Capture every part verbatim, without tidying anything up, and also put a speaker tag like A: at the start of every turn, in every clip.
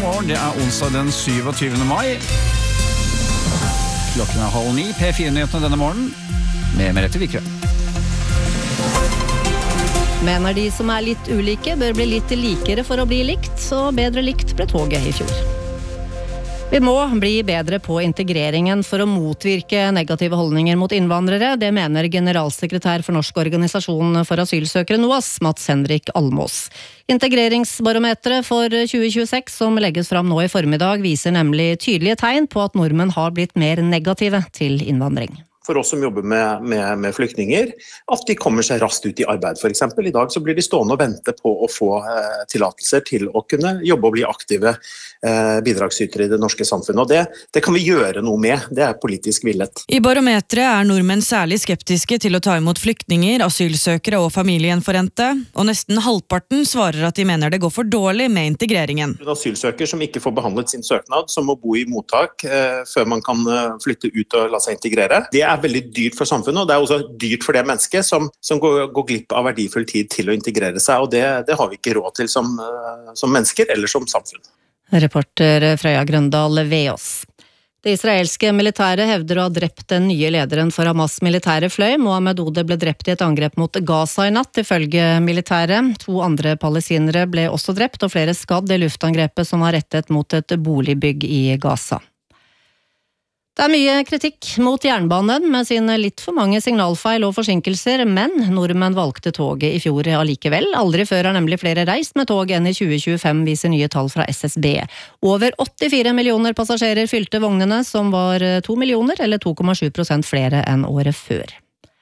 A: morgen, det er onsdag den syvogtyvende mai. Klokken er halv ni, P fire-nyhetene denne morgenen, med Merete Vikrø.
B: Mener de som er litt ulike bør bli litt likere for å bli likt, så bedre likt ble toget i fjor. Vi må bli bedre på integreringen for å motvirke negative holdninger mot innvandrere. Det mener generalsekretær for Norsk organisasjon for asylsøkere NOAS, Mats Henrik Almås. Integreringsbarometeret for tjue tjueseks som legges fram nå i formiddag viser nemlig tydelige tegn på at nordmenn har blitt mer negative til innvandring.
C: For oss som jobber med, med, med flyktninger, at de kommer seg raskt ut i arbeid for eksempel. I dag så blir de stående og vente på å få eh, tillatelser til å kunne jobbe og bli aktive eh, bidragsytere i det norske samfunnet. Og det, det kan vi gjøre noe med, det er politisk villet.
D: I barometeret er nordmenn særlig skeptiske til å ta imot flyktninger, asylsøkere og familiegjenforente, og nesten halvparten svarer at de mener det går for dårlig med integreringen.
C: En asylsøker som ikke får behandlet sin søknad, som må bo i mottak eh, før man kan eh, flytte ut og la seg integrere, det er veldig dyrt for samfunnet, og det er også dyrt for det mennesket som, som går, går glipp av verdifull tid til å integrere seg, og det, det har vi ikke råd til som, som mennesker eller som samfunn.
B: Reporter Freya Grøndal Veås. Det israelske militæret hevder å ha drept den nye lederen for Hamas militære fløy. Mohammed Ode ble drept i et angrep mot Gaza i natt, ifølge militæret. To andre palestinere ble også drept, og flere skadd i luftangrepet som var rettet mot et boligbygg i Gaza. Det er mye kritikk mot jernbanen med sine litt for mange signalfeil og forsinkelser, men nordmenn valgte toget i fjor allikevel. Aldri før har nemlig flere reist med tog enn i tjue tjuefem, viser nye tall fra S S B. Over åttifire millioner passasjerer fylte vognene, som var to millioner, eller to komma sju prosent flere enn året før.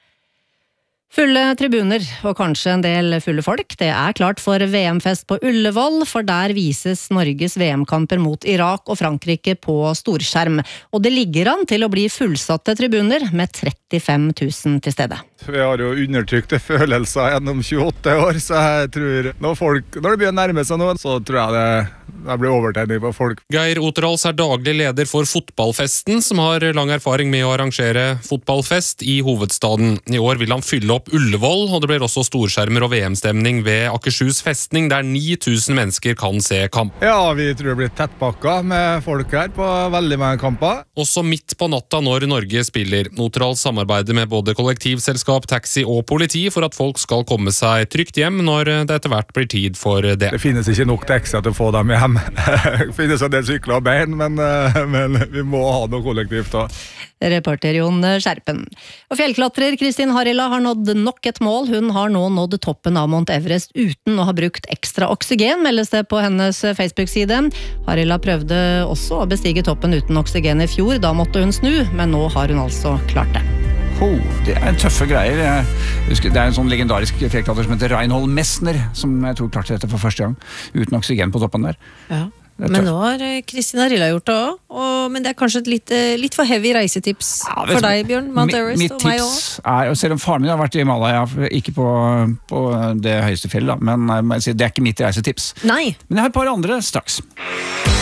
B: Fulle tribuner, og kanskje en del fulle folk, det er klart for V M-fest på Ullevål, for der vises Norges V M-kamper mot Irak og Frankrike på storskjerm. Og det ligger an til å bli fullsatte tribuner med trettifem tusen til stede.
E: Vi har jo undertrykte følelser gjennom tjueåtte år, så jeg tror når, folk, når det blir nærme seg noe, så tror jeg det, det blir overtenning på folk.
F: Geir Oterhals er daglig leder for Fotballfesten, som har lang erfaring med å arrangere fotballfest i hovedstaden. I år vil han fylle opp Ullevål, og det blir også storskjermer og V M-stemning ved Akershus festning, der ni tusen mennesker kan se kamp.
E: Ja, vi tror det blir tettpakka med folk her på veldig mange kamper.
F: Også midt på natta når Norge spiller. Oterhals samarbeider med både kollektivselskap, taxi og politi for at folk skal komme seg trygt hjem når det etter hvert blir tid for det.
E: Det finnes ikke nok taxi til å få dem hjem. Det finnes en del sykler og bein, men, men vi må ha noe kollektivt da.
B: Reporter Jon Skjerpen. Og fjellklatrer Kristin Harila har nådd nok et mål. Hun har nå nådd toppen av Mount Everest uten å ha brukt ekstra oksygen, meldes det på hennes Facebook-side. Harila prøvde også å bestige toppen uten oksygen i fjor, da måtte hun snu, men nå har hun altså klart det.
A: Oh, det er tøffe greier. Jeg husker, det er en sånn legendarisk fjellklatrer som heter Reinhold Messner, som jeg tror klarte dette for første gang, uten oksygen på toppen der.
G: Ja. Men nå har Kristin Harila gjort det også, men det er kanskje et litt, litt for heavy reisetips ja, for deg, Bjørn, Mount Everest
A: mitt, mitt
G: og meg også.
A: Er, selv om faren min har vært i Himalaya, ikke på, på det høyeste fjellet, men det er ikke mitt reisetips.
G: Nei.
A: Men jeg har et par andre straks.